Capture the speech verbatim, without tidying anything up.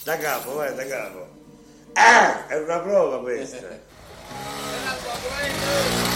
Da capo, vai, da capo. Ah, è una prova questa.